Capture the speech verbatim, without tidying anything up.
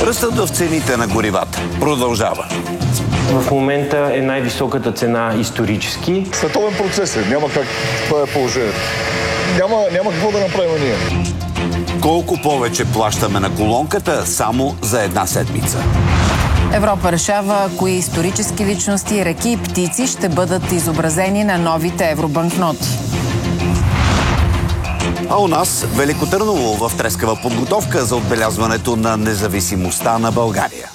Ръстът в цените на горивата продължава. В момента е най-високата цена исторически. Световен процес е. Няма как. Това е положението. Няма, няма какво да направим ние. Колко повече плащаме на колонката само за една седмица? Европа решава кои исторически личности, реки и птици ще бъдат изобразени на новите евробанкноти. А у нас Велико Търново в трескава подготовка за отбелязването на независимостта на България.